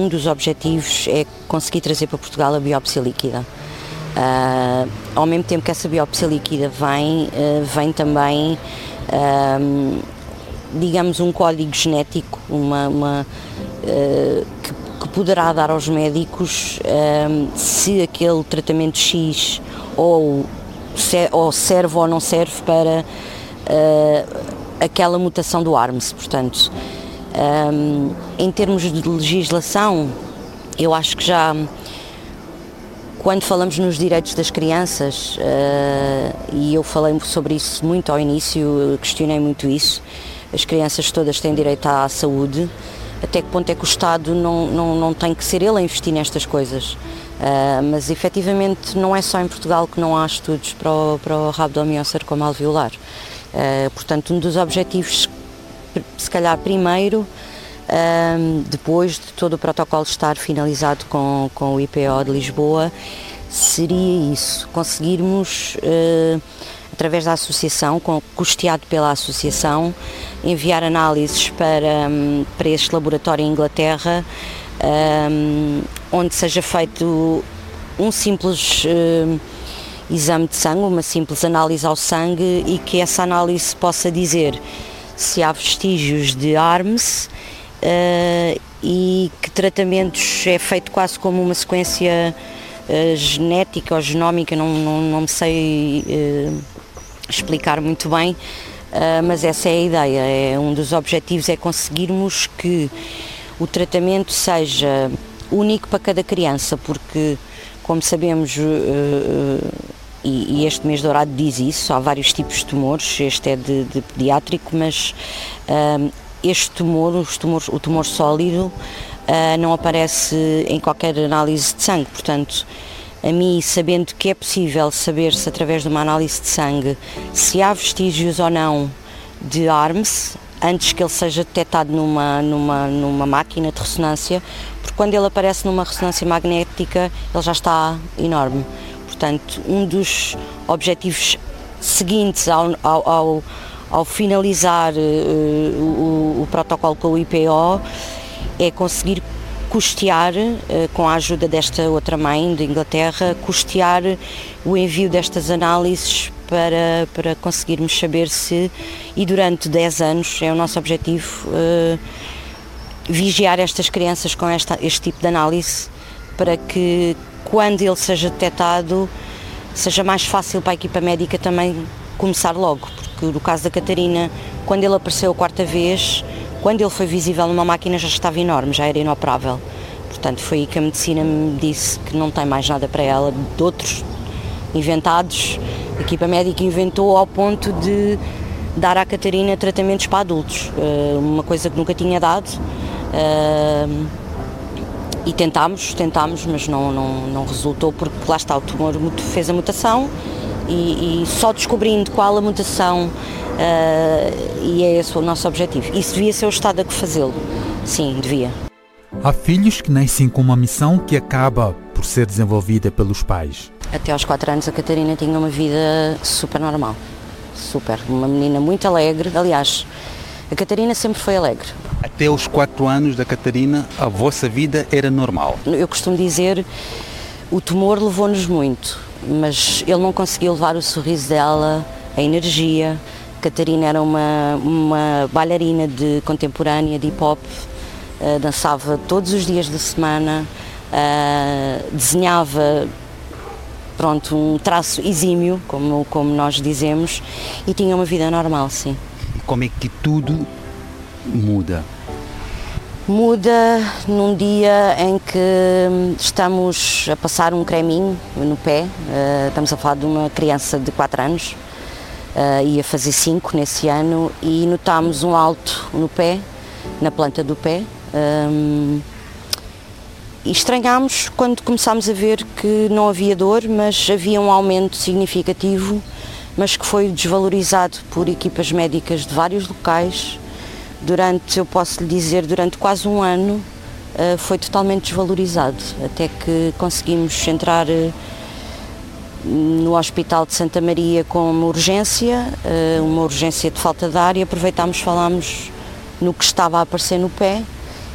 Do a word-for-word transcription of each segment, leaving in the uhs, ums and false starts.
um dos objetivos é conseguir trazer para Portugal a biópsia líquida. Uh, ao mesmo tempo que essa biópsia líquida vem, uh, vem também, uh, digamos, um código genético, uma, uma, uh, que, que poderá dar aos médicos uh, se aquele tratamento X ou, se, ou serve ou não serve para uh, aquela mutação do ARMS. Portanto, um, em termos de legislação, eu acho que já, quando falamos nos direitos das crianças, uh, e eu falei sobre isso muito ao início, questionei muito isso, as crianças todas têm direito à saúde, até que ponto é que o Estado não, não, não tem que ser ele a investir nestas coisas. Uh, mas efetivamente não é só em Portugal que não há estudos para o, para o rabdomiócercoma alveolar. Uh, portanto, um dos objetivos, se calhar primeiro, uh, depois de todo o protocolo estar finalizado com, com o I P O de Lisboa, seria isso, conseguirmos, uh, através da associação, com, custeado pela associação, enviar análises para, um, para este laboratório em Inglaterra, um, onde seja feito um simples uh, exame de sangue, uma simples análise ao sangue, e que essa análise possa dizer se há vestígios de ARMS uh, e que tratamentos é feito quase como uma sequência uh, genética ou genómica, não, não, não me sei uh, explicar muito bem, uh, mas essa é a ideia, é, um dos objetivos é conseguirmos que o tratamento seja único para cada criança, porque, como sabemos, uh, uh, E, e este mês dourado diz isso, há vários tipos de tumores, este é de, de pediátrico, mas um, este tumor, os tumores, o tumor sólido, uh, não aparece em qualquer análise de sangue. Portanto, a mim, sabendo que é possível saber-se através de uma análise de sangue se há vestígios ou não de ARMS, antes que ele seja detectado numa, numa, numa máquina de ressonância, porque quando ele aparece numa ressonância magnética, ele já está enorme. Portanto, um dos objetivos seguintes ao, ao, ao, ao finalizar uh, o, o protocolo com o I P O é conseguir custear, uh, com a ajuda desta outra mãe de Inglaterra, custear o envio destas análises para, para conseguirmos saber se, e durante dez anos, é o nosso objetivo, uh, vigiar estas crianças com esta, este tipo de análise, para que quando ele seja detectado, seja mais fácil para a equipa médica também começar logo, porque no caso da Catarina, quando ele apareceu a quarta vez, quando ele foi visível numa máquina já estava enorme, já era inoperável. Portanto, foi aí que a medicina me disse que não tem mais nada para ela, de outros inventados, a equipa médica inventou ao ponto de dar à Catarina tratamentos para adultos, uma coisa que nunca tinha dado. E tentámos, tentámos, mas não, não, não resultou, porque lá está, o tumor fez a mutação e, e só descobrindo qual a mutação, uh, e é esse o nosso objetivo. Isso devia ser o Estado a fazê-lo, sim, devia. Há filhos que nascem com uma missão que acaba por ser desenvolvida pelos pais. Até aos quatro anos a Catarina tinha uma vida super normal, super, uma menina muito alegre, aliás, a Catarina sempre foi alegre. Até aos quatro anos da Catarina, a vossa vida era normal? Eu costumo dizer, o tumor levou-nos muito, mas ele não conseguiu levar o sorriso dela, a energia. A Catarina era uma, uma bailarina de contemporânea, de hip-hop, uh, dançava todos os dias da semana, uh, desenhava, pronto, um traço exímio, como, como nós dizemos, e tinha uma vida normal, sim. Como é que tudo muda? Muda num dia em que estamos a passar um creminho no pé, uh, estamos a falar de uma criança de quatro anos, uh, ia fazer cinco nesse ano, e notámos um alto no pé, na planta do pé, um, e estranhámos quando começámos a ver que não havia dor, mas havia um aumento significativo, mas que foi desvalorizado por equipas médicas de vários locais. Durante, eu posso lhe dizer, durante quase um ano uh, foi totalmente desvalorizado, até que conseguimos entrar uh, no Hospital de Santa Maria com uma urgência, uh, uma urgência de falta de ar, e aproveitámos, falámos no que estava a aparecer no pé,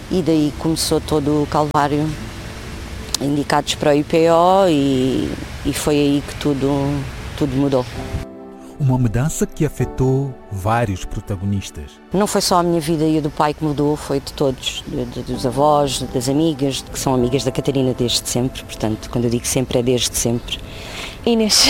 e daí começou todo o calvário, indicados para o I P O e, e foi aí que tudo, tudo mudou. Uma mudança que afetou vários protagonistas. Não foi só a minha vida e a do pai que mudou, foi de todos, de, de, dos avós, das amigas, que são amigas da Catarina desde sempre, portanto, quando eu digo sempre é desde sempre. Inês.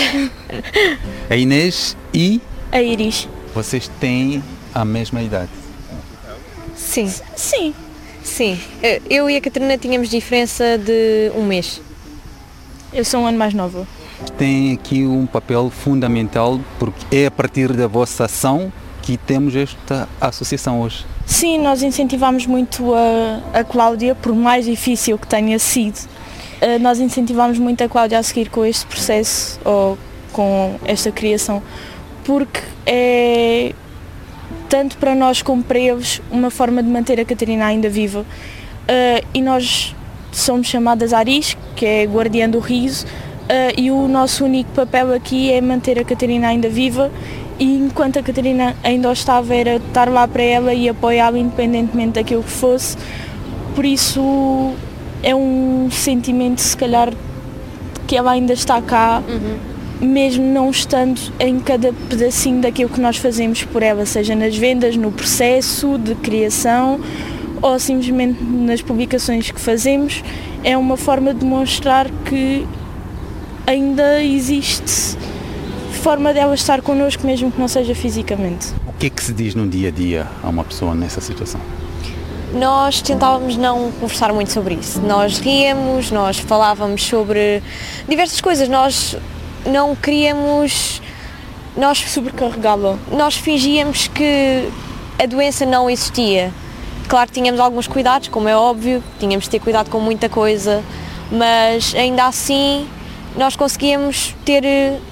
A Inês e A Iris. vocês têm a mesma idade. Sim, Sim. sim. Eu e a Catarina tínhamos diferença de um mês. Eu sou um ano mais nova. Tem aqui um papel fundamental porque é a partir da vossa ação que temos esta associação hoje. Sim, nós incentivamos muito a, a Cláudia, por mais difícil que tenha sido. Uh, nós incentivamos muito a Cláudia a seguir com este processo ou com esta criação, porque é, tanto para nós como para eles, uma forma de manter a Catarina ainda viva. Uh, e nós somos chamadas Aris, que é guardiã do riso, uh, e o nosso único papel aqui é manter a Catarina ainda viva, e enquanto a Catarina ainda estava era estar lá para ela e apoiá-la independentemente daquilo que fosse. Por isso é um sentimento, se calhar, que ela ainda está cá, uhum. mesmo não estando em cada pedacinho daquilo que nós fazemos por ela, seja nas vendas, no processo de criação ou simplesmente nas publicações que fazemos. É uma forma de demonstrar que ainda existe forma dela estar connosco, mesmo que não seja fisicamente. O que é que se diz no dia a dia a uma pessoa nessa situação? Nós tentávamos não conversar muito sobre isso. Nós ríamos, nós falávamos sobre diversas coisas. Nós não queríamos... Nós sobrecarregá-la. Nós fingíamos que a doença não existia. Claro que tínhamos alguns cuidados, como é óbvio, tínhamos de ter cuidado com muita coisa, mas ainda assim nós conseguíamos ter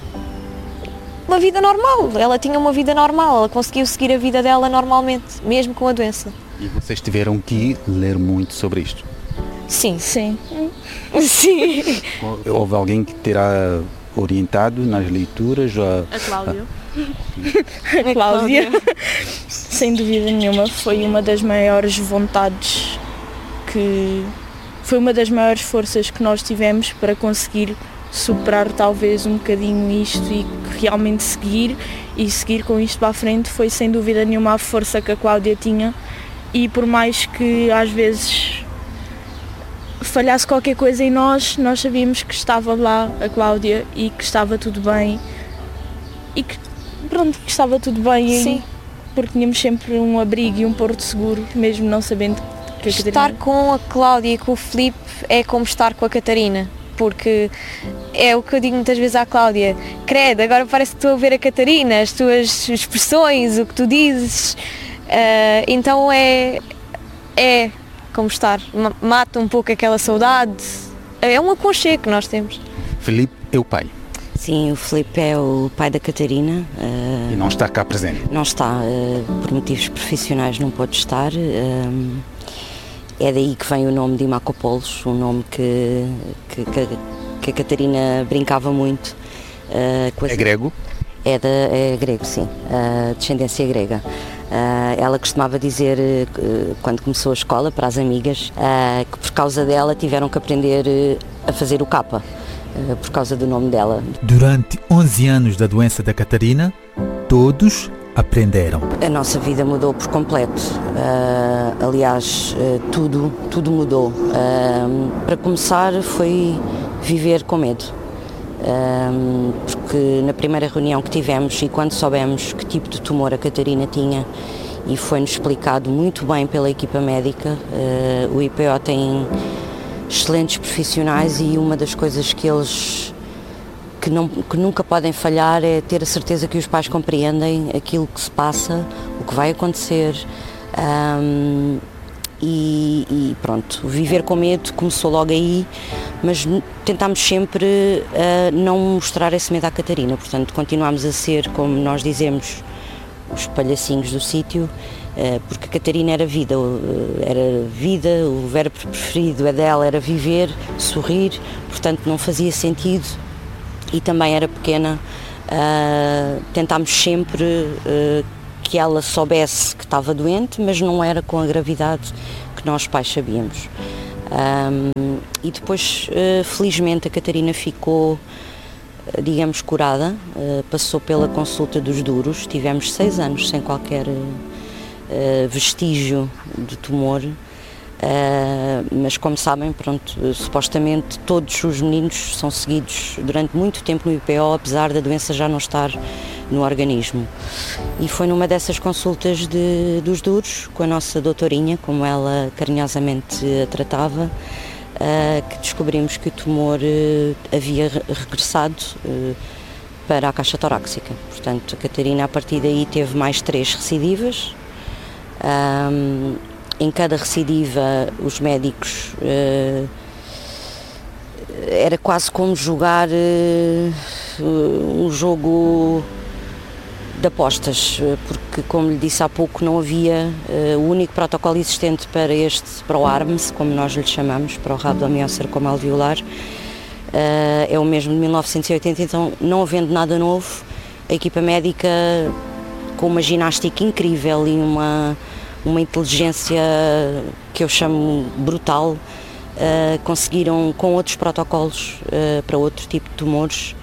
uma vida normal. Ela tinha uma vida normal, ela conseguiu seguir a vida dela normalmente, mesmo com a doença. E vocês tiveram que ler muito sobre isto? Sim. Sim. Sim. Houve alguém que terá orientado nas leituras? A, a Cláudia. A, a Cláudia. Sem dúvida nenhuma, foi uma das maiores vontades que... Foi uma das maiores forças que nós tivemos para conseguir superar talvez um bocadinho isto e realmente seguir e seguir com isto para a frente. Foi sem dúvida nenhuma a força que a Cláudia tinha, e por mais que às vezes falhasse qualquer coisa em nós, nós sabíamos que estava lá a Cláudia e que estava tudo bem e que pronto, que estava tudo bem. Sim. Porque tínhamos sempre um abrigo e um porto seguro, mesmo não sabendo que a Catarina... Estar com a Cláudia e com o Filipe é como estar com a Catarina, porque é o que eu digo muitas vezes à Cláudia: credo, agora parece que estou a ver a Catarina, as tuas expressões, o que tu dizes, uh, então é, é como estar, mata um pouco aquela saudade, é um aconchego que nós temos. Filipe é o pai. Sim, o Filipe é o pai da Catarina. Uh, e não está cá presente? Não está, uh, por motivos profissionais não pode estar. Uh, é daí que vem o nome de Imacopolos, um nome que, que, que a Catarina brincava muito. Uh, com as... É grego? É, de, é grego, sim, uh, descendência grega. Uh, ela costumava dizer, uh, quando começou a escola, para as amigas, uh, que por causa dela tiveram que aprender uh, a fazer o capa. Por causa do nome dela. Durante onze anos da doença da Catarina, todos aprenderam. A nossa vida mudou por completo. Uh, aliás, uh, tudo, tudo mudou. Uh, para começar, foi viver com medo. Uh, porque na primeira reunião que tivemos e quando soubemos que tipo de tumor a Catarina tinha, e foi-nos explicado muito bem pela equipa médica, uh, o I P O tem excelentes profissionais e uma das coisas que eles que, não, que nunca podem falhar é ter a certeza que os pais compreendem aquilo que se passa, o que vai acontecer, um, e, e pronto, viver com medo começou logo aí, mas tentámos sempre uh, não mostrar esse medo à Catarina, portanto continuámos a ser, como nós dizemos, os palhacinhos do sítio, porque a Catarina era vida, era vida, o verbo preferido dela era viver, sorrir, portanto não fazia sentido, e também era pequena, uh, tentámos sempre uh, que ela soubesse que estava doente, mas não era com a gravidade que que nós pais sabíamos. Um, e depois, uh, felizmente, a Catarina ficou, digamos, curada, uh, passou pela consulta dos duros, tivemos seis anos sem qualquer uh, vestígio de tumor, uh, mas como sabem, pronto, uh, supostamente todos os meninos são seguidos durante muito tempo no I P O, apesar da doença já não estar no organismo. E foi numa dessas consultas de, dos duros, com a nossa doutorinha, como ela carinhosamente a tratava, uh, que descobrimos que o tumor uh, havia regressado uh, para a caixa torácica. Portanto, a Catarina, a partir daí, teve mais três recidivas. Um, em cada recidiva, os médicos... Uh, era quase como jogar uh, um jogo de apostas, porque, como lhe disse há pouco, não havia uh, o único protocolo existente para este, para o ARMS, como nós lhe chamamos, para o rabdomiossarcoma alveolar, uh, é o mesmo de mil novecentos e oitenta, então, não havendo nada novo, a equipa médica, com uma ginástica incrível e uma, uma inteligência que eu chamo brutal, uh, conseguiram, com outros protocolos uh, para outro tipo de tumores,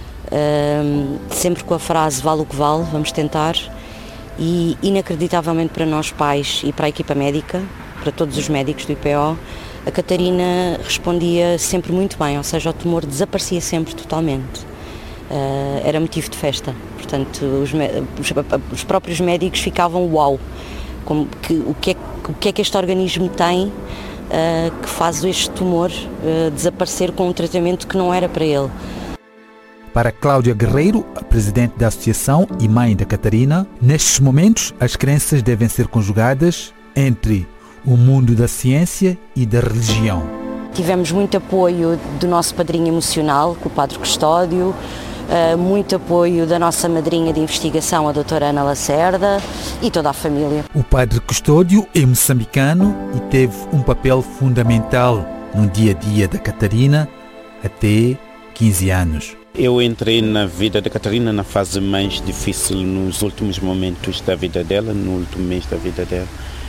Uh, sempre com a frase vale o que vale, vamos tentar, e inacreditavelmente para nós pais e para a equipa médica, para todos os médicos do I P O, a Catarina respondia sempre muito bem, ou seja, o tumor desaparecia sempre totalmente, uh, era motivo de festa, portanto os, os, os próprios médicos ficavam uau, como que, o, que é, o que é que este organismo tem uh, que faz este tumor uh, desaparecer com um tratamento que não era para ele. Para Cláudia Guerreiro, a presidente da associação e mãe da Catarina, nestes momentos as crenças devem ser conjugadas entre o mundo da ciência e da religião. Tivemos muito apoio do nosso padrinho emocional, o Padre Custódio, muito apoio da nossa madrinha de investigação, a doutora Ana Lacerda, e toda a família. O Padre Custódio é moçambicano e teve um papel fundamental no dia a dia da Catarina até quinze anos. Eu entrei na vida da Catarina na fase mais difícil, nos últimos momentos da vida dela, no último mês da vida dela.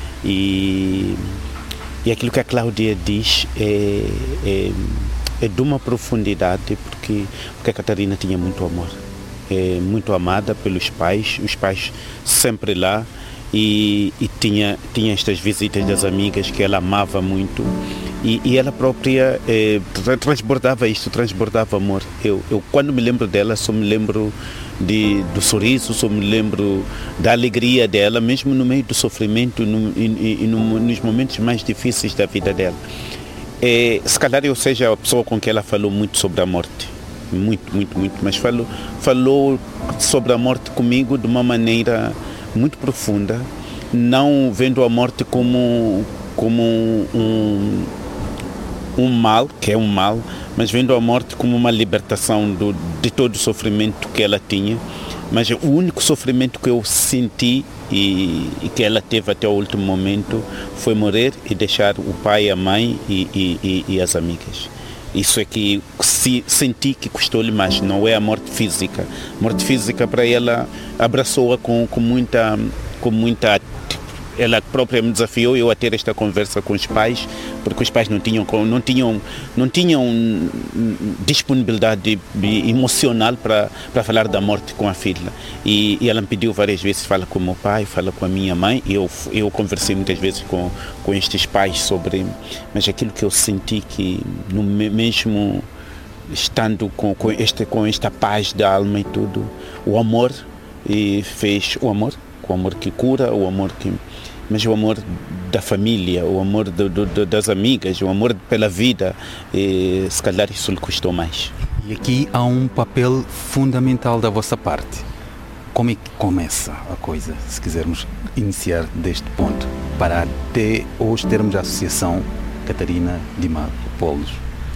E, e aquilo que a Cláudia diz é, é, é de uma profundidade, porque, porque a Catarina tinha muito amor. É muito amada pelos pais, os pais sempre lá, e, e tinha, tinha estas visitas das amigas que ela amava muito. E, e ela própria eh, transbordava isto, transbordava amor. Eu, eu, quando me lembro dela, só me lembro de, do sorriso, só me lembro da alegria dela, mesmo no meio do sofrimento no, e, e no, nos momentos mais difíceis da vida dela. É, se calhar eu seja a pessoa com quem ela falou muito sobre a morte, muito, muito, muito, mas falou, falou sobre a morte comigo de uma maneira muito profunda, não vendo a morte como, como um... um mal, que é um mal, mas vendo a morte como uma libertação do, de todo o sofrimento que ela tinha. Mas o único sofrimento que eu senti e, e que ela teve até o último momento foi morrer e deixar o pai, a mãe e, e, e as amigas. Isso é que se, senti que custou-lhe mais, não é a morte física. A morte física para ela abraçou-a com, com muita... Com muita ela própria me desafiou eu a ter esta conversa com os pais, porque os pais não tinham, não tinham, não tinham disponibilidade emocional para, para falar da morte com a filha. E, e ela me pediu várias vezes, fala com o meu pai, fala com a minha mãe, e eu, eu conversei muitas vezes com, com estes pais sobre... Mas aquilo que eu senti que, no mesmo estando com, com, este, com esta paz da alma e tudo, o amor e fez o amor, o amor que cura, o amor que... mas o amor da família, o amor do, do, das amigas, o amor pela vida, e, se calhar isso lhe custou mais. E aqui há um papel fundamental da vossa parte. Como é que começa a coisa, se quisermos iniciar deste ponto, para até hoje termos a Associação Catarina Lima Polos?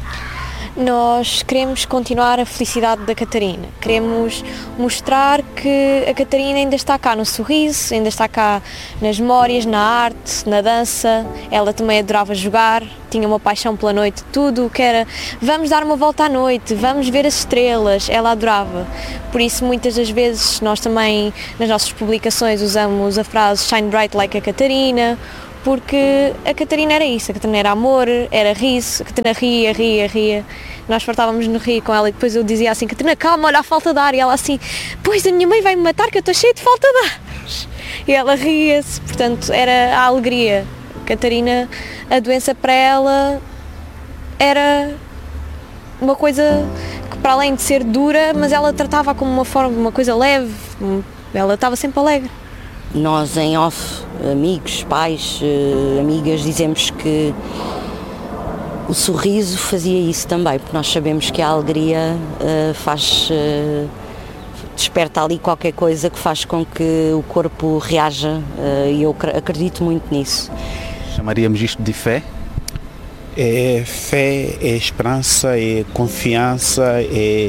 Nós queremos continuar a felicidade da Catarina, queremos mostrar que a Catarina ainda está cá no sorriso, ainda está cá nas memórias, na arte, na dança. Ela também adorava jogar, tinha uma paixão pela noite, tudo o que era vamos dar uma volta à noite, vamos ver as estrelas, ela adorava. Por isso muitas das vezes nós também nas nossas publicações usamos a frase Shine Bright Like a Catarina, porque a Catarina era isso, a Catarina era amor, era riso, a Catarina ria, ria, ria. Nós fartávamos no rir com ela e depois eu dizia assim, Catarina, calma, olha a falta de ar. E ela assim, pois a minha mãe vai me matar que eu estou cheia de falta de ar. E ela ria-se, portanto era a alegria. Catarina, a doença para ela era uma coisa que, para além de ser dura, mas ela tratava como uma forma, uma coisa leve, ela estava sempre alegre. Nós em off, amigos, pais, amigas, dizemos que o sorriso fazia isso também, porque nós sabemos que a alegria uh, faz, uh, desperta ali qualquer coisa que faz com que o corpo reaja uh, e eu acredito muito nisso. Chamaríamos isto de fé? É fé, é esperança, é confiança, é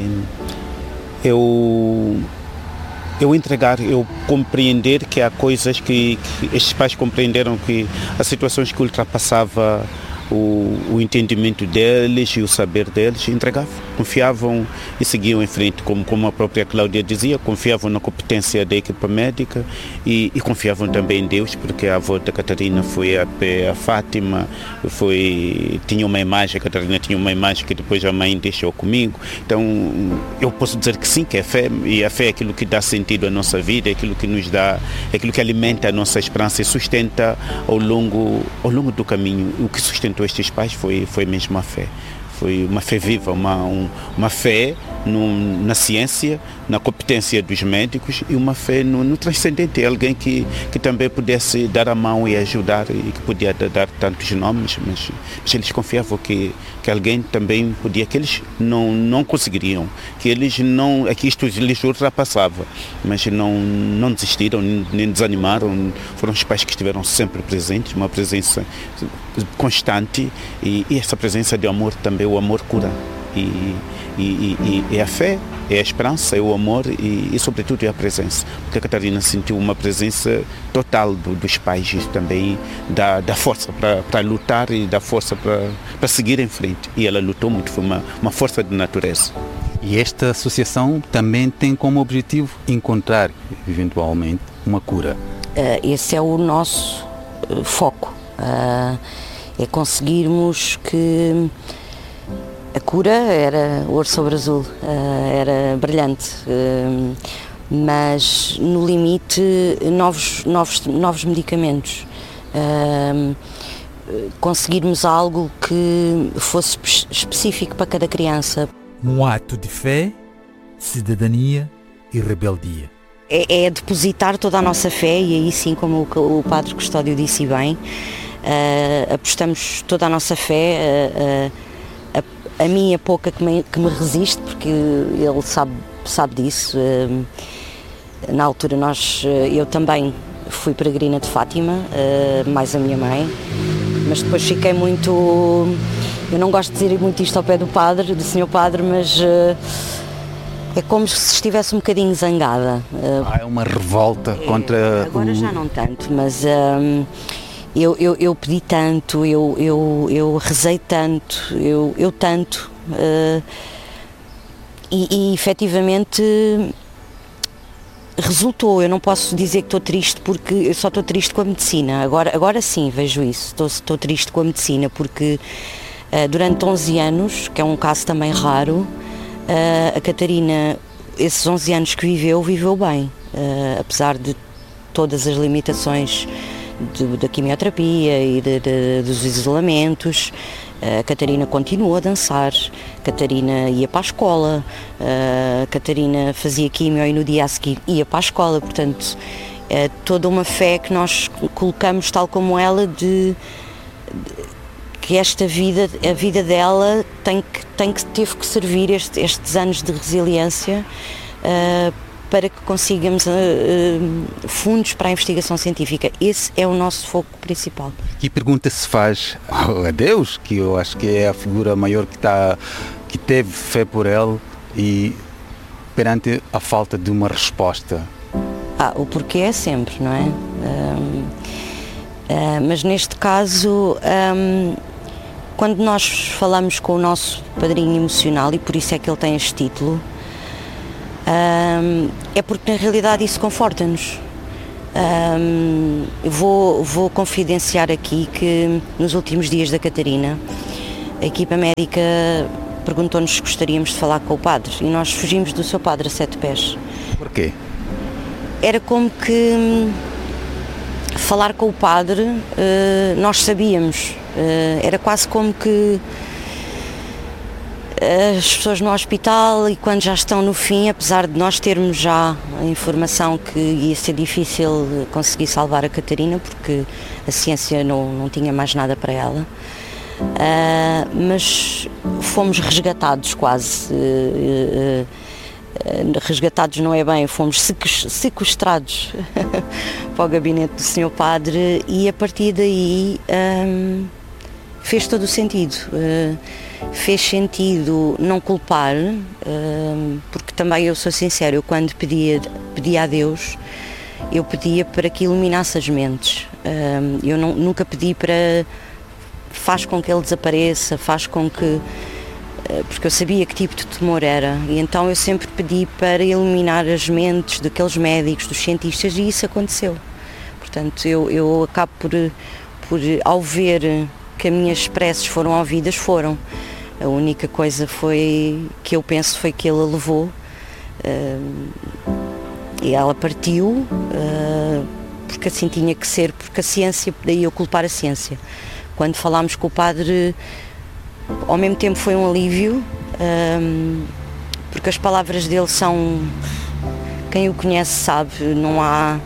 eu, eu entregar, eu compreender que há coisas que, que estes pais compreenderam, que há situações que ultrapassava O, o entendimento deles e o saber deles, entregavam, confiavam e seguiam em frente, como, como a própria Cláudia dizia, confiavam na competência da equipa médica e, e confiavam também em Deus, porque a avó da Catarina foi a, a Fátima, foi, tinha uma imagem, a Catarina tinha uma imagem que depois a mãe deixou comigo, então eu posso dizer que sim, que é fé, e a fé é aquilo que dá sentido à nossa vida, é aquilo que nos dá, é aquilo que alimenta a nossa esperança e sustenta ao longo, ao longo do caminho. O que sustenta estes pais foi, foi mesmo a fé, foi uma fé viva, uma, um, uma fé no, na ciência, na competência dos médicos e uma fé no, no transcendente, alguém que, que também pudesse dar a mão e ajudar e que podia dar tantos nomes, mas, mas eles confiavam que, que alguém também podia, que eles não, não conseguiriam, que eles não, que isto lhes ultrapassava, mas não, não desistiram, nem desanimaram, foram os pais que estiveram sempre presentes, uma presença constante e, e essa presença de amor também, o amor cura. E, e, e, e é a fé, é a esperança, é o amor e, e sobretudo é a presença. Porque a Catarina sentiu uma presença total do, dos pais e também da, da força para lutar e da força para seguir em frente. E ela lutou muito, foi uma, uma força de natureza. E esta associação também tem como objetivo encontrar, eventualmente, uma cura. Uh, esse é o nosso uh, foco. Uh, é conseguirmos que a cura era ouro sobre azul, uh, era brilhante, uh, mas no limite novos, novos, novos medicamentos, uh, conseguirmos algo que fosse específico para cada criança. Um ato de fé, cidadania e rebeldia. É, é depositar toda a nossa fé e aí sim, como o, o Padre Custódio disse bem, uh, apostamos toda a nossa fé, uh, uh, a, a minha pouca que me, que me resiste, porque ele sabe, sabe disso. Uh, na altura nós, eu também fui peregrina de Fátima, uh, mais a minha mãe, mas depois fiquei muito, eu não gosto de dizer muito isto ao pé do padre, do senhor padre, mas uh, é como se estivesse um bocadinho zangada. Ah, é uma revolta é, contra... Agora o... já não tanto, mas um, eu, eu, eu pedi tanto, eu, eu, eu rezei tanto, eu, eu tanto, uh, e, e efetivamente resultou. Eu não posso dizer que estou triste porque eu só estou triste com a medicina. Agora, agora sim, vejo isso, estou, estou triste com a medicina porque uh, durante onze anos, que é um caso também raro, Uh, a Catarina, esses onze anos que viveu, viveu bem, uh, apesar de todas as limitações de, da quimioterapia e de, de, dos isolamentos. Uh, a Catarina continuou a dançar, a Catarina ia para a escola, uh, a Catarina fazia quimio e no dia a seguir ia para a escola, portanto, é toda uma fé que nós colocamos, tal como ela, de, de que esta vida, a vida dela tem que, tem que, teve que servir este, estes anos de resiliência uh, para que consigamos uh, uh, fundos para a investigação científica. Esse é o nosso foco principal. Que pergunta se faz a Deus, que eu acho que é a figura maior que, tá, que teve fé por ele, e perante a falta de uma resposta? Ah, o porquê é sempre, não é? Um, uh, mas neste caso... Um, Quando nós falamos com o nosso padrinho emocional, e por isso é que ele tem este título, um, é porque na realidade isso conforta-nos. Um, vou, vou confidenciar aqui que nos últimos dias da Catarina, a equipa médica perguntou-nos se gostaríamos de falar com o padre e nós fugimos do seu padre a sete pés. Porquê? Era como que hum, falar com o padre, uh, nós sabíamos, uh, era quase como que as pessoas no hospital, e quando já estão no fim, apesar de nós termos já a informação que ia ser difícil conseguir salvar a Catarina, porque a ciência não, não tinha mais nada para ela, uh, mas fomos resgatados quase, uh, uh, resgatados não é bem, fomos sequestrados para o gabinete do senhor Padre, e a partir daí um, fez todo o sentido. Uh, fez sentido não culpar, uh, porque também eu sou sincera, eu quando pedia, pedia a Deus, eu pedia para que iluminasse as mentes. Uh, eu não, nunca pedi para faz com que ele desapareça, faz com que... Uh, porque eu sabia que tipo de tumor era, e então eu sempre pedi para iluminar as mentes daqueles médicos, dos cientistas, e isso aconteceu. Portanto, eu, eu acabo por, por, ao ver que as minhas preces foram ouvidas, foram. A única coisa foi que eu penso foi que ele a levou uh, e ela partiu, uh, porque assim tinha que ser, porque a ciência, daí eu culpar a ciência. Quando falámos com o padre, ao mesmo tempo foi um alívio, uh, porque as palavras dele são, quem o conhece sabe, não há,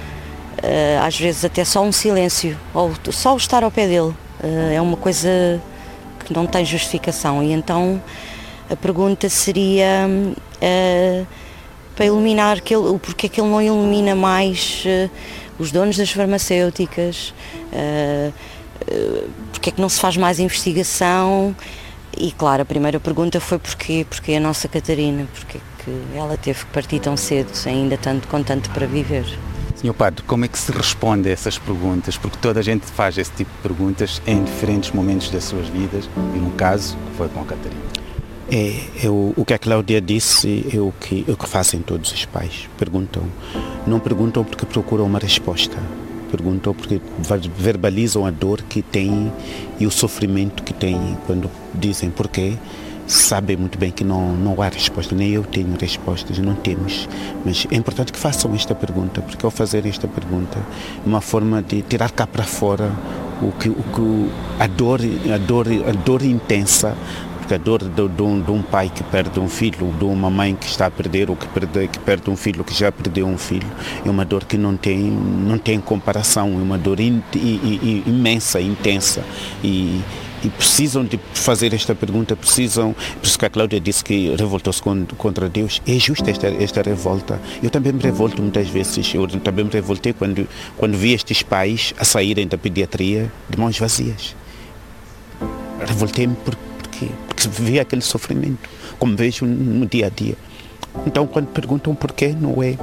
uh, às vezes até só um silêncio, ou só o estar ao pé dele. Uh, é uma coisa que não tem justificação, e então a pergunta seria uh, para iluminar que ele, porque é que ele não ilumina mais uh, os donos das farmacêuticas, uh, uh, porque é que não se faz mais investigação. E claro, a primeira pergunta foi porquê, porque a nossa Catarina, porque é que ela teve que partir tão cedo, ainda tanto, com tanto para viver. senhor Padre, como é que se responde a essas perguntas? Porque toda a gente faz esse tipo de perguntas em diferentes momentos das suas vidas, e no caso foi com a Catarina. É, é o, o que a Cláudia disse é o que, é o que fazem todos os pais. Perguntam. Não perguntam porque procuram uma resposta. Perguntam porque verbalizam a dor que têm e o sofrimento que têm. Quando dizem porquê, sabem muito bem que não, não há resposta, nem eu tenho respostas, não temos. Mas é importante que façam esta pergunta, porque ao fazer esta pergunta é uma forma de tirar cá para fora o que, o que, a, dor, a, dor, a dor intensa, porque a dor de, de, um, de um pai que perde um filho, de uma mãe que está a perder, ou que perde, que perde um filho que já perdeu um filho, é uma dor que não tem, não tem comparação, é uma dor in, in, in, imensa, intensa. E, E precisam de fazer esta pergunta, precisam, por isso que a Cláudia disse que revoltou-se contra Deus. É justa esta, esta revolta. Eu também me revolto muitas vezes, eu também me revoltei quando, quando vi estes pais a saírem da pediatria de mãos vazias. Revoltei-me porque, porque vi aquele sofrimento, como vejo no dia a dia. Então, quando perguntam porquê, não é,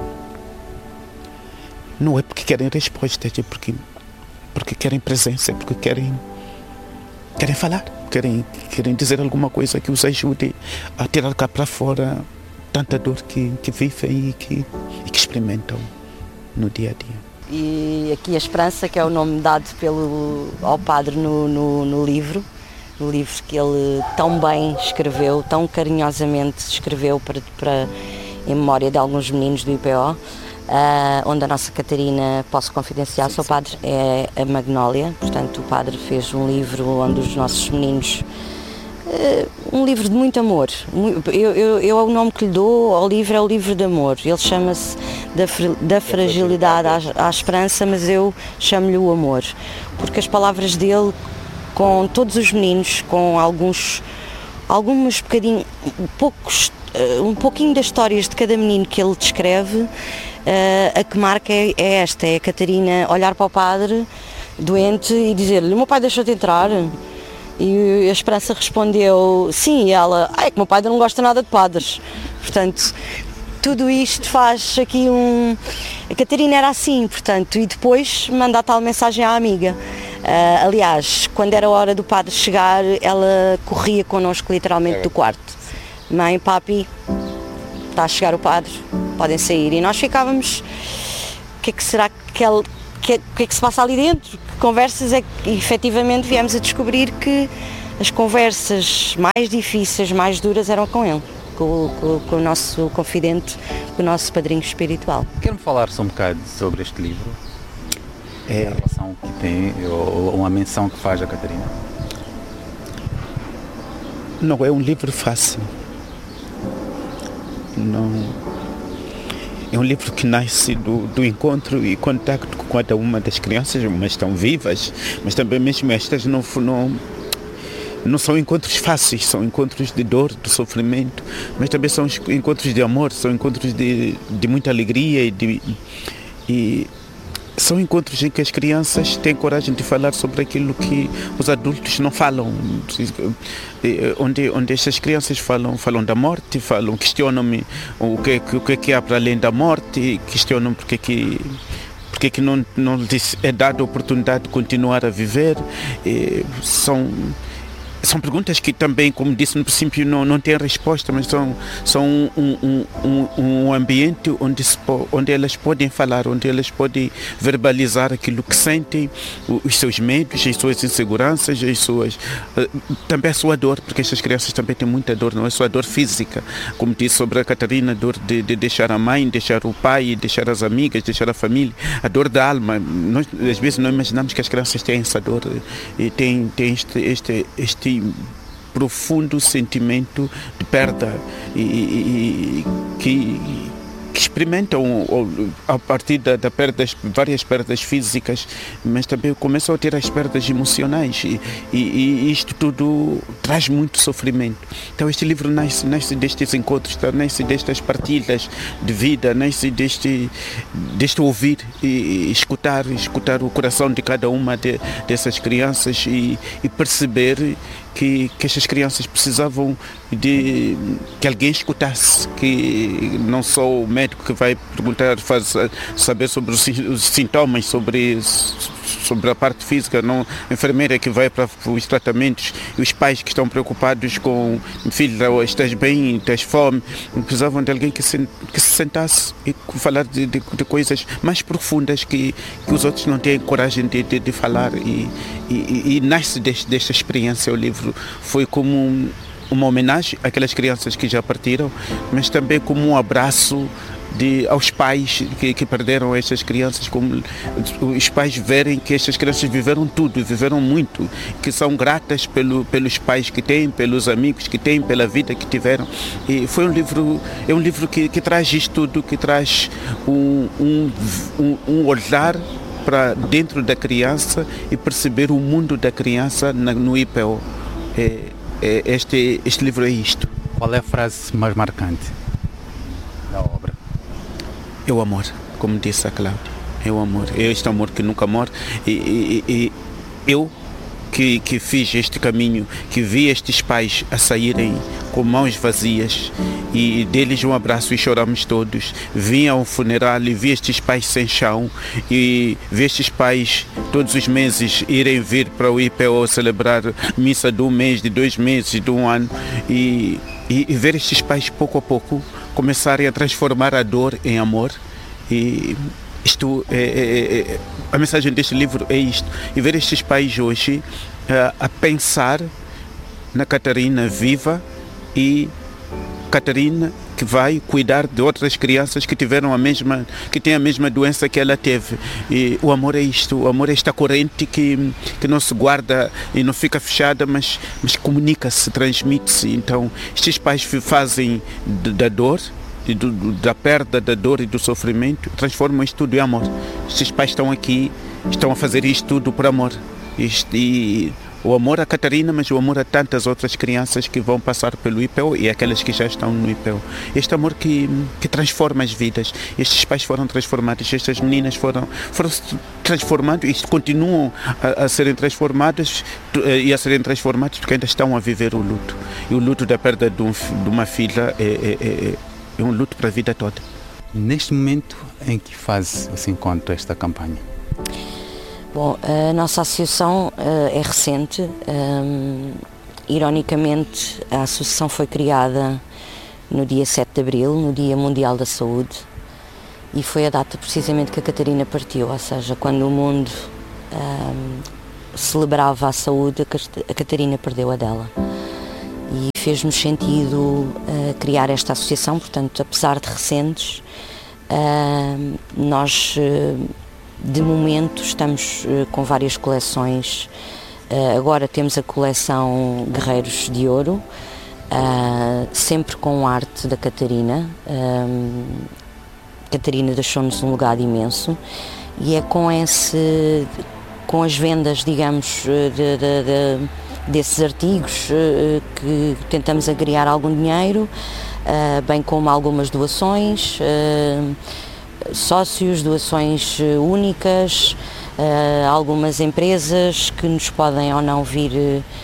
não é porque querem respostas, é porque, porque querem presença, é porque querem Querem falar, querem, querem dizer alguma coisa que os ajude a tirar cá para fora tanta dor que, que vivem e que, e que experimentam no dia a dia. E aqui a Esperança, que é o nome dado pelo, ao padre no, no, no livro, no livro que ele tão bem escreveu, tão carinhosamente escreveu para, para, em memória de alguns meninos do I P O. Uh, onde a nossa Catarina, posso confidenciar, sim, seu padre é a Magnólia, portanto o padre fez um livro onde os nossos meninos, uh, um livro de muito amor, eu, eu, eu o nome que lhe dou ao livro é o livro de amor, ele chama-se da, da fragilidade à, à esperança, mas eu chamo-lhe o amor, porque as palavras dele com todos os meninos, com alguns, alguns bocadinhos, poucos, uh, um pouquinho das histórias de cada menino que ele descreve. Uh, a que marca é, é esta, é a Catarina olhar para o padre doente e dizer-lhe: o meu pai deixou-te entrar? E a Esperança respondeu sim, e ela: ah, é que o meu pai não gosta nada de padres. Portanto, tudo isto faz aqui um... A Catarina era assim, portanto, e depois manda a tal mensagem à amiga. Uh, aliás, quando era a hora do padre chegar, ela corria connosco literalmente do quarto. Mãe, papi, está a chegar o padre, podem sair. E nós ficávamos, o que é que será que que, ele, que, que é que se passa ali dentro, que conversas é que efetivamente viemos a descobrir que as conversas mais difíceis, mais duras eram com ele, com, com, com o nosso confidente, com o nosso padrinho espiritual. Quer-me falar só um bocado sobre este livro? É a relação que tem, ou uma menção que faz a Catarina? Não é um livro fácil. Não. É um livro que nasce do, do encontro e contacto com cada uma das crianças, umas estão vivas, mas também mesmo estas não, não, não são encontros fáceis, são encontros de dor, de sofrimento, mas também são encontros de amor, são encontros de, de muita alegria e, de, e são encontros em que as crianças têm coragem de falar sobre aquilo que os adultos não falam, onde, onde essas crianças falam, falam da morte, falam, questionam-me o que, o que é que há para além da morte, questionam porque que porque que não, não lhes é dada a oportunidade de continuar a viver. E são São perguntas que também, como disse no princípio, não, não têm resposta, mas são, são um, um, um, um ambiente onde, se, onde elas podem falar, onde elas podem verbalizar aquilo que sentem, os seus medos, as suas inseguranças, as suas, também a sua dor, porque essas crianças também têm muita dor, não é só a dor física, como disse sobre a Catarina, a dor de, de deixar a mãe, deixar o pai, deixar as amigas, deixar a família, a dor da alma. Nós, às vezes, não imaginamos que as crianças têm essa dor e têm, têm este, este, este profundo sentimento de perda e, e, e que, que experimentam a partir da, da perda, várias perdas físicas, mas também começam a ter as perdas emocionais e, e, e isto tudo traz muito sofrimento. Então este livro nasce, nasce destes encontros, nasce destas partilhas de vida, nasce deste, deste ouvir e, e escutar, escutar o coração de cada uma de, dessas crianças e, e perceber Que, que estas crianças precisavam de que alguém escutasse, que não só o médico que vai perguntar, faz, saber sobre os, os sintomas, sobre, sobre a parte física, não a enfermeira que vai para os tratamentos, e os pais que estão preocupados com filho, estás bem, tens fome, precisavam de alguém que se, que se sentasse e falar de, de, de coisas mais profundas que, que os outros não têm coragem de, de, de falar e, e, e nasce deste, desta experiência o livro. Foi como uma homenagem àquelas crianças que já partiram, mas também como um abraço de, aos pais que, que perderam estas crianças, como os pais verem que estas crianças viveram tudo, viveram muito, que são gratas pelo, pelos pais que têm, pelos amigos que têm, pela vida que tiveram. E foi um livro, é um livro que, que traz isto tudo, que traz um, um, um, um olhar para dentro da criança e perceber o mundo da criança na, no I P O. É, é, este, este livro é isto. Qual é a frase mais marcante da obra? É o amor, como disse a Cláudia. É o amor, é este amor que nunca morre. E, e, e eu que, que fiz este caminho, que vi estes pais a saírem com mãos vazias e deles um abraço e choramos todos. Vim ao funeral e vi estes pais sem chão e vi estes pais todos os meses irem vir para o I P O celebrar missa de um mês, de dois meses, de um ano e, e, e ver estes pais pouco a pouco começarem a transformar a dor em amor. E isto é, é, é, a mensagem deste livro é isto, e ver estes pais hoje uh, a pensar na Catarina viva e Catarina que vai cuidar de outras crianças que tiveram a mesma, que têm a mesma doença que ela teve. E o amor é isto, o amor é esta corrente que, que não se guarda e não fica fechada, mas, mas comunica-se, transmite-se. Então estes pais fazem da dor, e do, da perda, da dor e do sofrimento, transformam isto tudo em amor. Estes pais estão aqui, estão a fazer isto tudo por amor. Isto, e o amor a Catarina, mas o amor a tantas outras crianças que vão passar pelo I P O e aquelas que já estão no I P O. Este amor que, que transforma as vidas. Estes pais foram transformados, estas meninas foram, foram transformados e continuam a, a serem transformadas e a serem transformados porque ainda estão a viver o luto. E o luto da perda de, um, de uma filha é, é, é É um luto para a vida toda. Neste momento em que faz esse encontro, esta campanha? Bom, a nossa associação uh, é recente. Um, ironicamente, a associação foi criada no dia sete de abril, no Dia Mundial da Saúde. e foi a data precisamente que a Catarina partiu, ou seja, quando o mundo um, celebrava a saúde, a Catarina perdeu a dela. E fez-nos sentido uh, criar esta associação, portanto, apesar de recentes, uh, nós, uh, de momento, estamos uh, com várias coleções. Uh, agora temos a coleção Guerreiros de Ouro, uh, sempre com arte da Catarina. Uh, Catarina deixou-nos um legado imenso e é com, esse, com as vendas, digamos, de, de, de, desses artigos que tentamos agregar algum dinheiro, bem como algumas doações, sócios, doações únicas, algumas empresas que nos podem ou não vir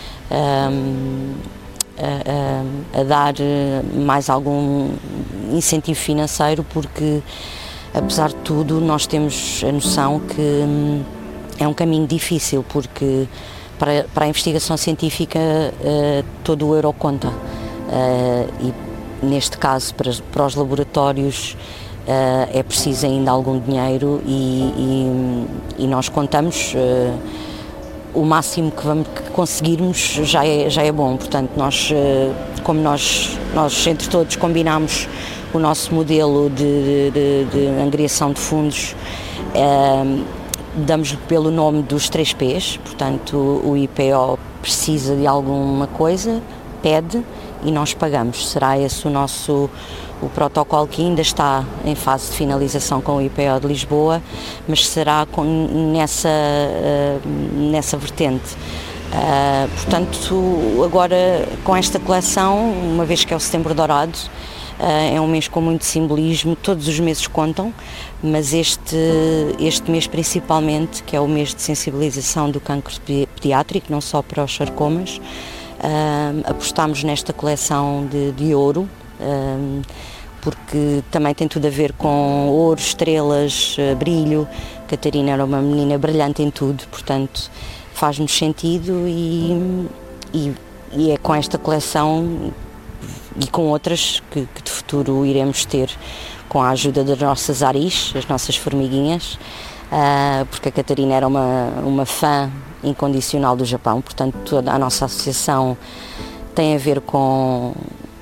A, a, a dar mais algum incentivo financeiro, porque apesar de tudo nós temos a noção que é um caminho difícil, porque para, para a investigação científica uh, todo o euro conta, uh, e neste caso para, para os laboratórios uh, é preciso ainda algum dinheiro e, e, e nós contamos uh, o máximo que, vamos, que conseguirmos já é, já é bom. Portanto, nós, como nós, nós entre todos combinámos o nosso modelo de, de, de angariação de fundos, eh, damos-lhe pelo nome dos três P's, portanto o I P O precisa de alguma coisa, pede e nós pagamos. Será esse o nosso o protocolo, que ainda está em fase de finalização com o I P O de Lisboa, mas será com, nessa, uh, nessa vertente. Uh, portanto, agora com esta coleção, uma vez que é o Setembro Dourado, uh, é um mês com muito simbolismo, todos os meses contam, mas este, este mês principalmente, que é o mês de sensibilização do cancro pediátrico, não só para os sarcomas, uh, apostámos nesta coleção de, de ouro, Um, porque também tem tudo a ver com ouro, estrelas, uh, brilho. Catarina era uma menina brilhante em tudo, portanto faz-nos sentido e, e, e é com esta coleção e com outras que, que de futuro iremos ter, com a ajuda das nossas aris, as nossas formiguinhas, uh, porque a Catarina era uma, uma fã incondicional do Japão, portanto toda a nossa associação tem a ver com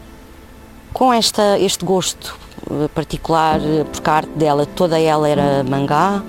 com esta, este gosto particular, porque a arte dela, toda ela era mangá,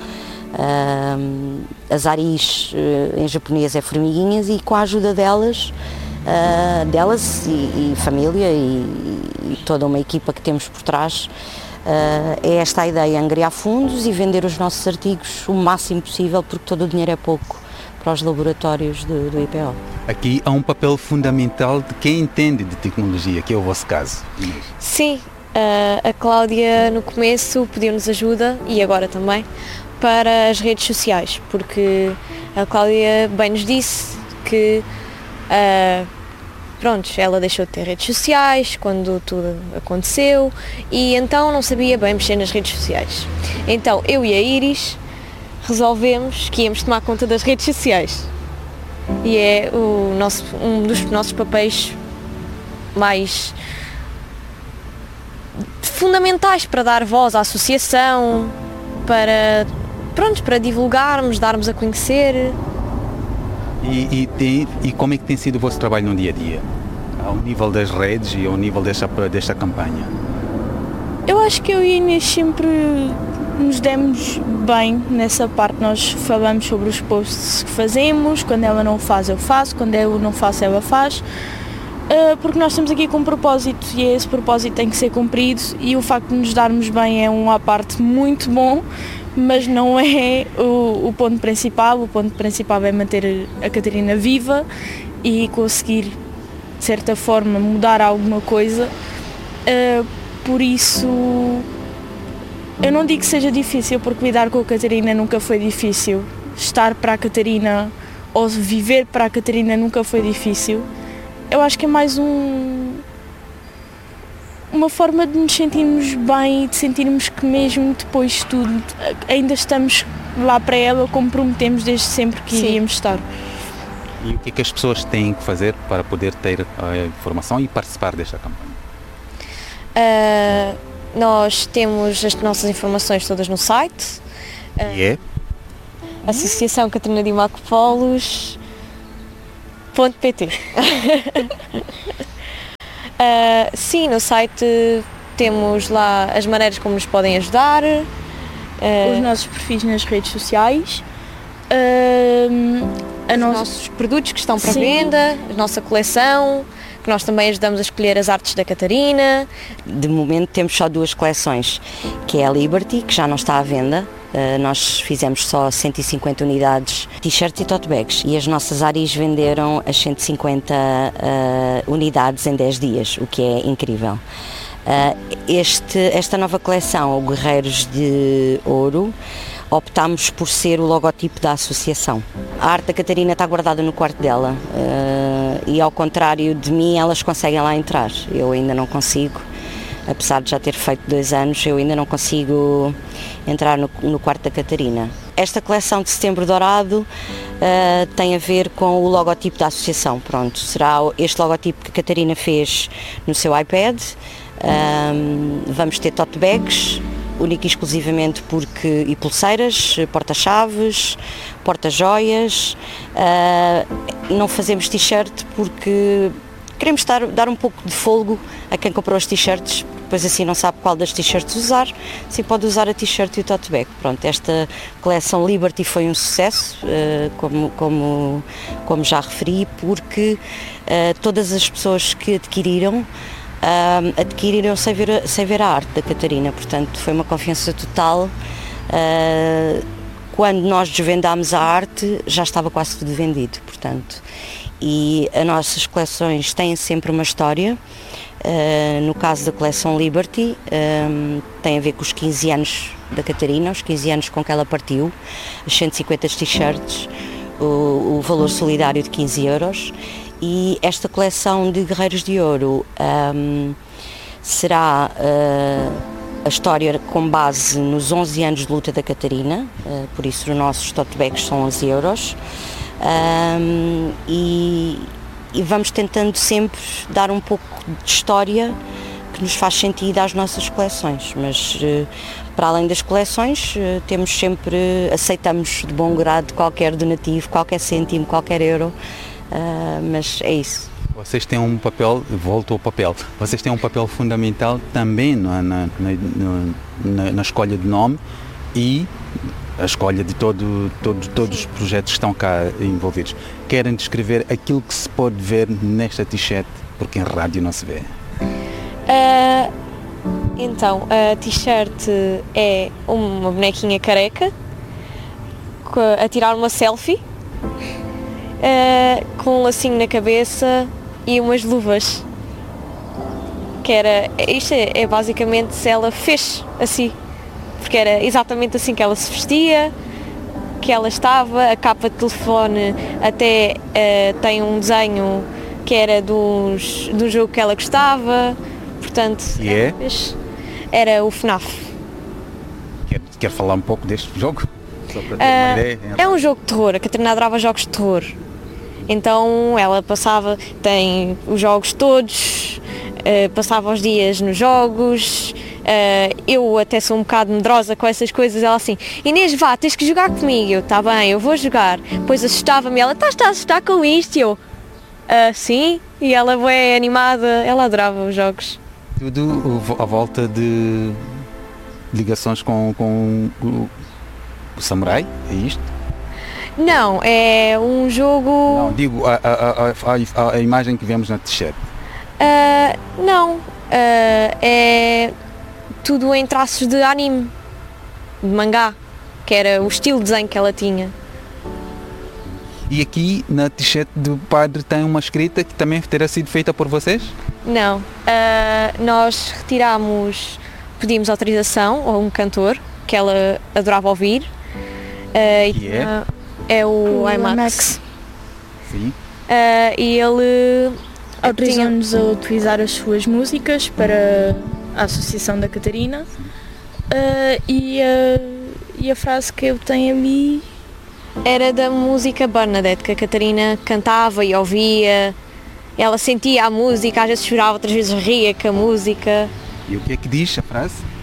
uh, as aris uh, em japonês é formiguinhas, e com a ajuda delas, uh, delas e, e família e, e toda uma equipa que temos por trás, uh, é esta a ideia, angariar fundos e vender os nossos artigos o máximo possível, porque todo o dinheiro é pouco para os laboratórios do, do I P O. Aqui há um papel fundamental de quem entende de tecnologia, que é o vosso caso. Sim, a Cláudia no começo pediu-nos ajuda, e agora também, para as redes sociais, porque a Cláudia bem nos disse que uh, pronto, ela deixou de ter redes sociais quando tudo aconteceu, e então não sabia bem mexer nas redes sociais. Então eu e a Iris resolvemos que íamos tomar conta das redes sociais, e é o nosso, um dos nossos papéis mais fundamentais para dar voz à associação, para, pronto, para divulgarmos, darmos a conhecer. E, e, tem, e como é que tem sido o vosso trabalho no dia a dia, ao nível das redes e ao nível desta, desta campanha? Eu acho que eu e a Inês sempre nos demos bem nessa parte. Nós falamos sobre os posts que fazemos, quando ela não faz eu faço, quando eu não faço ela faz, porque nós estamos aqui com um propósito e esse propósito tem que ser cumprido, e o facto de nos darmos bem é um à parte muito bom, mas não é o, o ponto principal. O ponto principal é manter a Catarina viva e conseguir, de certa forma, mudar alguma coisa. Por isso, eu não digo que seja difícil, porque lidar com a Catarina nunca foi difícil. Estar para a Catarina ou viver para a Catarina nunca foi difícil. Eu acho que é mais um, uma forma de nos sentirmos bem e de sentirmos que mesmo depois de tudo ainda estamos lá para ela, como prometemos desde sempre que Sim. iríamos estar. E o que é que as pessoas têm que fazer para poder ter a informação e participar desta campanha? Uh, nós temos as nossas informações todas no site. E é? Associação Catarina de Marco Polos ponto pt. uh, sim, no site temos lá as maneiras como nos podem ajudar. Uh, Os nossos perfis nas redes sociais. Uh, a os nos... nossos produtos que estão para Sim. venda, a nossa coleção, que nós também ajudamos a escolher as artes da Catarina. De momento temos só duas coleções, que é a Liberty, que já não está à venda. Uh, nós fizemos só cento e cinquenta unidades, t-shirts e tote bags, e as nossas Aris venderam as cento e cinquenta uh, unidades em dez dias, o que é incrível. Uh, este, esta nova coleção, o Guerreiros de Ouro, optámos por ser o logotipo da associação. A arte da Catarina está guardada no quarto dela uh, e, ao contrário de mim, elas conseguem lá entrar. Eu ainda não consigo, apesar de já ter feito dois anos, eu ainda não consigo entrar no, no quarto da Catarina. Esta coleção de Setembro Dourado uh, tem a ver com o logotipo da associação. Pronto, será este logotipo que a Catarina fez no seu iPad. Um, vamos ter tote bags, única e exclusivamente porque, e pulseiras, porta-chaves, porta-joias. Uh, não fazemos t-shirt porque queremos dar, dar um pouco de folgo a quem comprou as t-shirts, depois assim não sabe qual das t-shirts usar, assim pode usar a t-shirt e o tote bag. Pronto, esta coleção Liberty foi um sucesso, uh, como, como, como já referi, porque uh, todas as pessoas que adquiriram Uh, adquiriram sem ver, sem ver a arte da Catarina, portanto foi uma confiança total. Uh, quando nós desvendámos a arte já estava quase tudo vendido, portanto, e as nossas coleções têm sempre uma história. Uh, no caso da coleção Liberty, um, tem a ver com os quinze anos da Catarina, os quinze anos com que ela partiu, as cento e cinquenta t-shirts, o, o valor solidário de quinze euros. E esta coleção de Guerreiros de Ouro um, será uh, a história com base nos onze anos de luta da Catarina, uh, por isso os nossos tote bags são onze euros, um, e, e vamos tentando sempre dar um pouco de história que nos faz sentido às nossas coleções, mas uh, para além das coleções uh, temos sempre, aceitamos de bom grado qualquer donativo, qualquer cêntimo, qualquer euro. Uh, mas é isso. Vocês têm um papel, volto ao papel, vocês têm um papel fundamental também na, na, na, na, na escolha de nome e a escolha de todo, todo, todos os projetos que estão cá envolvidos. Querem descrever aquilo que se pode ver nesta t-shirt, porque em rádio não se vê? Uh, então, a t-shirt é uma bonequinha careca a tirar uma selfie. Uh, com um lacinho na cabeça e umas luvas, que era, isto é, é basicamente se ela fez assim, porque era exatamente assim que ela se vestia, que ela estava, a capa de telefone até uh, tem um desenho que era dos, do jogo que ela gostava, portanto e é? Era o F NAF. Quer, quer falar um pouco deste jogo? Só para ter uh, uma ideia. É um jogo de terror, a Catarina adorava jogos de terror. Então ela passava, tem os jogos todos, uh, passava os dias nos jogos, uh, eu até sou um bocado medrosa com essas coisas, ela assim, Inês, vá, tens que jogar comigo, eu, tá bem, eu vou jogar, depois assustava-me, ela, estás a assustar com isto, eu, uh, sim, e ela é animada, ela adorava os jogos. Tudo à volta de ligações com, com o, o samurai, é isto? Não, é um jogo... Não, digo a, a, a, a, a imagem que vemos na t-shirt. Uh, não, uh, é tudo em traços de anime, de mangá, que era o estilo de desenho que ela tinha. E aqui na t-shirt do padre tem uma escrita que também terá sido feita por vocês? Não, uh, nós retirámos, pedimos autorização a um cantor que ela adorava ouvir. Uh, que é? Uh, é o, o IMAX. IMAX. Sim. Uh, e ele autorizou-nos tinha... a utilizar as suas músicas para a Associação da Catarina. Uh, e, uh, e a frase que eu tenho ali era da música Bernadette, que a Catarina cantava e ouvia. Ela sentia a música, às vezes chorava, outras vezes ria com a música. E o que é que diz a frase?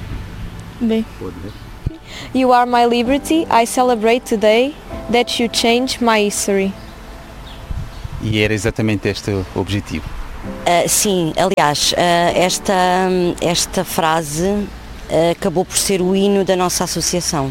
Bem. You are my liberty, I celebrate today that you change my history. E era exatamente este o objetivo. Uh, sim, aliás, uh, esta, esta frase uh, acabou por ser o hino da nossa associação.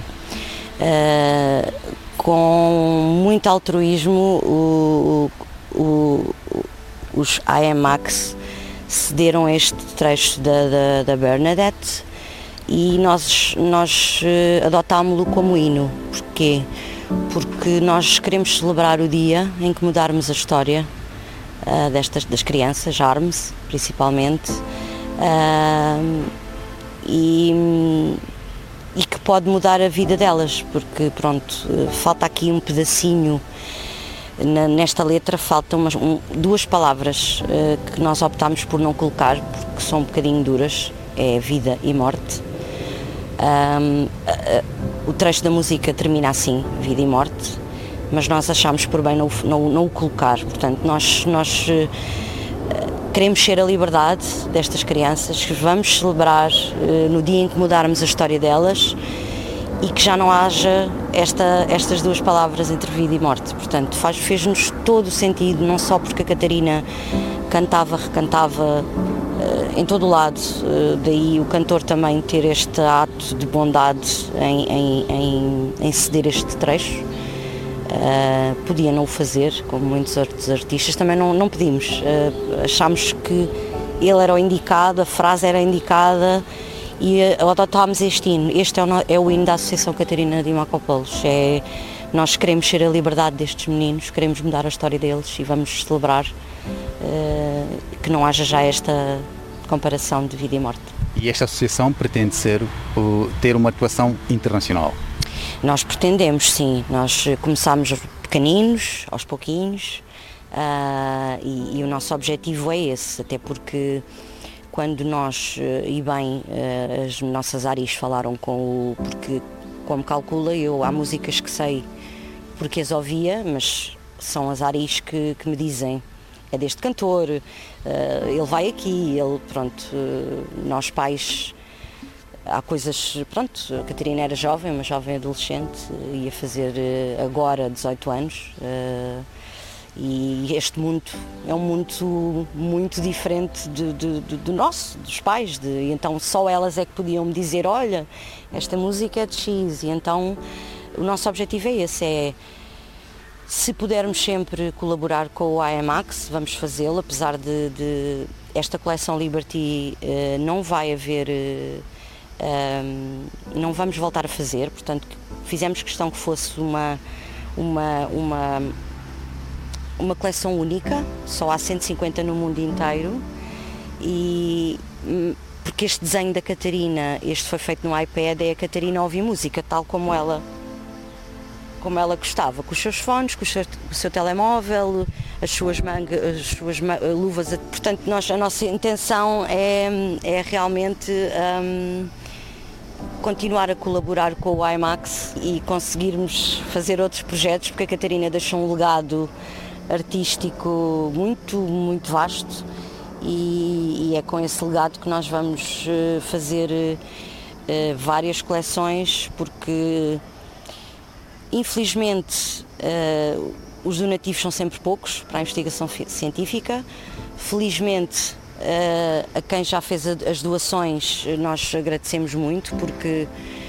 Uh, com muito altruísmo, o, o, o, os I A M A X cederam este trecho da, da, da Bernadette e nós, nós uh, adotámo-lo como hino. Porquê? Porque nós queremos celebrar o dia em que mudarmos a história uh, destas, das crianças, ARMS principalmente, uh, e, e que pode mudar a vida delas, porque pronto, uh, falta aqui um pedacinho, na, nesta letra faltam umas, um, duas palavras uh, que nós optámos por não colocar, porque são um bocadinho duras, é vida e morte. Um, uh, o trecho da música termina assim, vida e morte, mas nós achámos por bem não, não, não o colocar. Portanto, nós, nós uh, queremos ser a liberdade destas crianças, que vamos celebrar uh, no dia em que mudarmos a história delas e que já não haja esta, estas duas palavras entre vida e morte. Portanto, faz, fez-nos todo o sentido, não só porque a Catarina cantava, recantava em todo o lado, daí o cantor também ter este ato de bondade em, em, em, em ceder este trecho. Uh, podia não o fazer, como muitos outros artistas, também não, não pedimos. Uh, achámos que ele era o indicado, a frase era indicada e uh, adotámos este hino. Este é o, é o hino da Associação Catarina de Imacopoulos. É, nós queremos ser a liberdade destes meninos, queremos mudar a história deles e vamos celebrar uh, que não haja já esta comparação de vida e morte. E esta associação pretende ser, uh, ter uma atuação internacional? Nós pretendemos, sim. Nós começámos pequeninos, aos pouquinhos, uh, e, e o nosso objetivo é esse, até porque quando nós, e bem, uh, as nossas áreas falaram com o... porque, como calcula, eu há músicas que sei porque as ouvia, mas são as áreas que, que me dizem é deste cantor, uh, ele vai aqui, ele, pronto, uh, nós pais, há coisas, pronto, a Catarina era jovem, uma jovem adolescente, ia fazer uh, agora dezoito anos, uh, e este mundo é um mundo muito diferente de, de, de, do nosso, dos pais, de, e então só elas é que podiam me dizer, olha, esta música é de X, e então o nosso objetivo é esse, é se pudermos sempre colaborar com o I A M A X, vamos fazê-lo, apesar de, de esta coleção Liberty uh, não vai haver, uh, um, não vamos voltar a fazer, portanto fizemos questão que fosse uma, uma, uma, uma coleção única, só há cento e cinquenta no mundo inteiro, e porque este desenho da Catarina, este foi feito no iPad, é a Catarina ouvir música, tal como ela como ela gostava, com os seus fones, com o seu, com o seu telemóvel, as suas mangas, as suas luvas, portanto nós, a nossa intenção é, é realmente um, continuar a colaborar com o I A M A X e conseguirmos fazer outros projetos, porque a Catarina deixou um legado artístico muito, muito vasto e, e é com esse legado que nós vamos fazer uh, várias coleções, porque infelizmente, uh, os donativos são sempre poucos para a investigação científica. Felizmente, uh, a quem já fez a, as doações, nós agradecemos muito, porque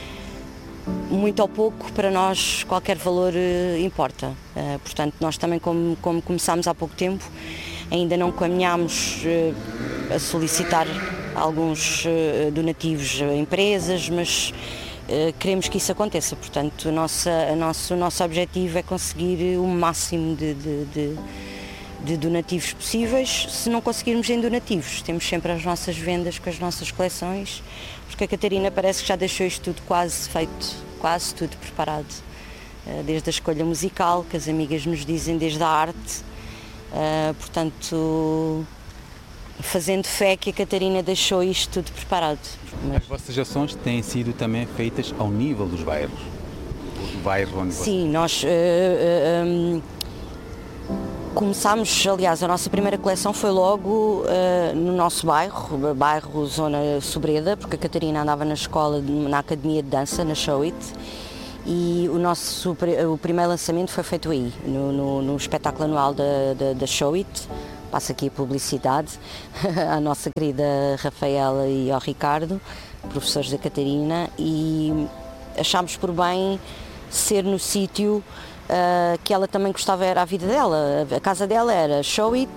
muito ou pouco, para nós, qualquer valor uh, importa. Uh, portanto, nós também, como, como começámos há pouco tempo, ainda não caminhámos uh, a solicitar alguns uh, donativos a empresas, mas Uh, queremos que isso aconteça, portanto, a nossa, a nosso, o nosso objetivo é conseguir o máximo de, de, de, de donativos possíveis. Se não conseguirmos em donativos, temos sempre as nossas vendas com as nossas coleções, porque a Catarina parece que já deixou isto tudo quase feito, quase tudo preparado, uh, desde a escolha musical, que as amigas nos dizem, desde a arte, uh, portanto, fazendo fé que a Catarina deixou isto tudo preparado. Mas... As vossas ações têm sido também feitas ao nível dos bairros? Os bairros onde Sim, vocês... nós... Uh, uh, um, Começámos, aliás, a nossa primeira coleção foi logo uh, no nosso bairro, bairro Zona Sobreda, porque a Catarina andava na escola, na Academia de Dança, na Show It, e o nosso o primeiro lançamento foi feito aí, no, no, no espetáculo anual da, da, da Show It. Passo aqui a publicidade à nossa querida Rafaela e ao Ricardo, professores da Catarina, e achámos por bem ser no sítio uh, que ela também gostava, era a vida dela. A casa dela era Show It,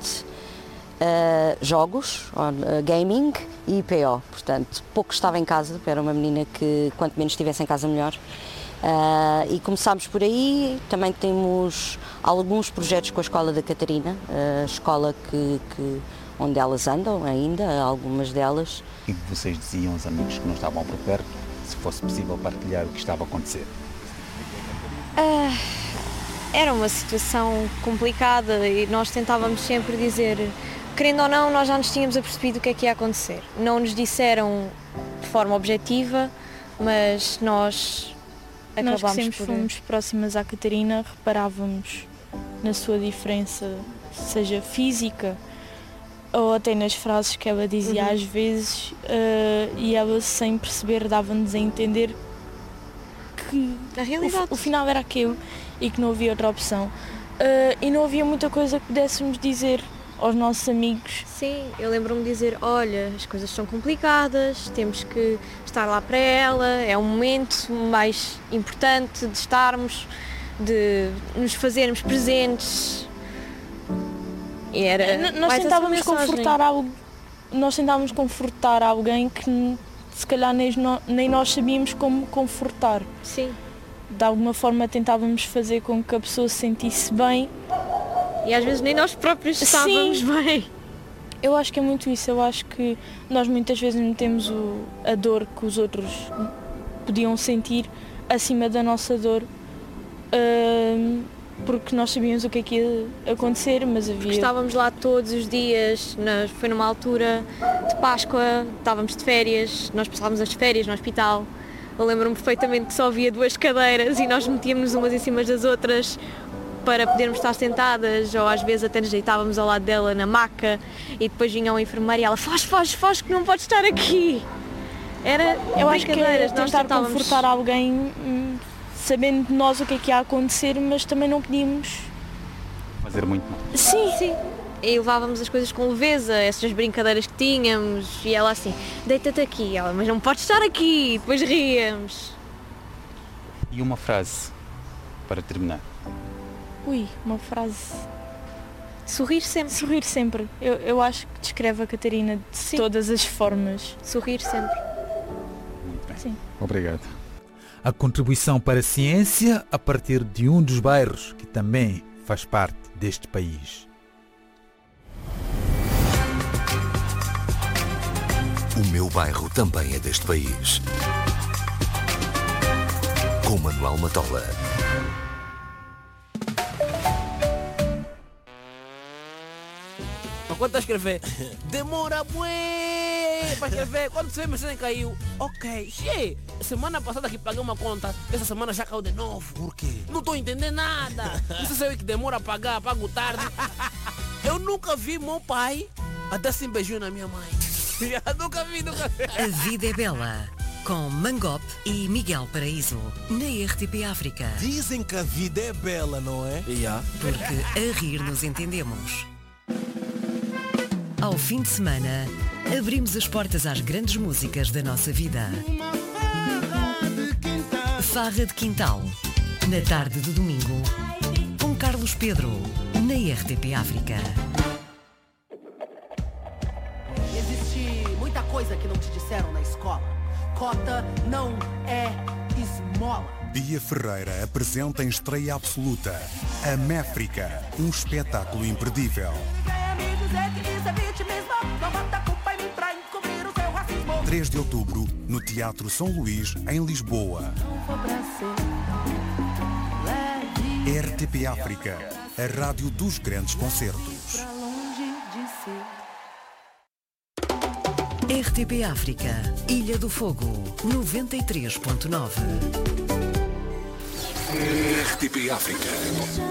uh, jogos, uh, gaming e I P O. Portanto, pouco estava em casa, era uma menina que quanto menos estivesse em casa melhor. Uh, e começámos por aí. Também temos alguns projetos com a Escola da Catarina, a escola que, que, onde elas andam ainda, algumas delas. E vocês diziam aos amigos que não estavam por perto, se fosse possível partilhar o que estava a acontecer? Uh, era uma situação complicada e nós tentávamos sempre dizer, querendo ou não, nós já nos tínhamos apercebido o que é que ia acontecer. Não nos disseram de forma objetiva, mas nós Nós que sempre por... fomos próximas à Catarina, reparávamos na sua diferença, seja física ou até nas frases que ela dizia uhum. às vezes, uh, e ela sem perceber dava-nos a entender que a realidade. O, o final era aquele e que não havia outra opção. Uh, e não havia muita coisa que pudéssemos dizer aos nossos amigos. Sim, eu lembro-me de dizer, olha, as coisas são complicadas, temos que estar lá para ela, é o momento mais importante de estarmos, de nos fazermos presentes. E era nós tentávamos confortar algo, nós tentávamos confortar alguém que se calhar nem, nem nós sabíamos como confortar. Sim. De alguma forma tentávamos fazer com que a pessoa se sentisse bem. E às vezes nem nós próprios estávamos bem. Eu acho que é muito isso, eu acho que nós muitas vezes metemos o, a dor que os outros podiam sentir acima da nossa dor, uh, porque nós sabíamos o que é que ia acontecer, mas havia... Estávamos lá todos os dias, na, foi numa altura de Páscoa, estávamos de férias, nós passávamos as férias no hospital. Eu lembro-me perfeitamente que só havia duas cadeiras e nós metíamos umas em cima das outras para podermos estar sentadas, ou às vezes até nos deitávamos ao lado dela na maca e depois vinha a enfermeira e ela, foge, foge, foge que não pode estar aqui. Era Eu acho que é tentar tentávamos... confortar alguém sabendo de nós o que é que ia acontecer, mas também não podíamos fazer muito mal. Sim, sim. E levávamos as coisas com leveza, essas brincadeiras que tínhamos, e ela assim, deita-te aqui, ela, mas não pode estar aqui, e depois ríamos. E uma frase para terminar. Ui, uma frase. Sorrir sempre. Sorrir sempre. Eu, eu acho que descreve a Catarina de Sim. todas as formas. Sorrir sempre. Muito bem. Sim. Obrigado. A contribuição para a ciência a partir de um dos bairros que também faz parte deste país. O meu bairro também é deste país. Com Manuel Matola. Quando está a escrever, demora bué para escrever. Quando você vê a mensagem caiu, ok, che, semana passada que paguei uma conta, essa semana já caiu de novo. Por quê? Não estou entendendo nada. Você sabe que demora a pagar, pago tarde. Eu nunca vi meu pai a dar assim beijinho na minha mãe. nunca vi, nunca vi. A vida é bela. Com Mangop e Miguel Paraíso, na R T P África. Dizem que a vida é bela, não é? Yeah. Porque a rir nos entendemos. Ao fim de semana, abrimos as portas às grandes músicas da nossa vida. Uma farra de quintal. Farra de Quintal, na tarde de domingo, com Carlos Pedro, na R T P África. Existe muita coisa que não te disseram na escola. Cota não é esmola. Bia Ferreira apresenta em estreia absoluta a Méfrica, um espetáculo imperdível. três de outubro, no Teatro São Luís, em Lisboa. R T P África, a rádio dos grandes concertos. R T P África, Ilha do Fogo, noventa e três ponto nove. R T P África.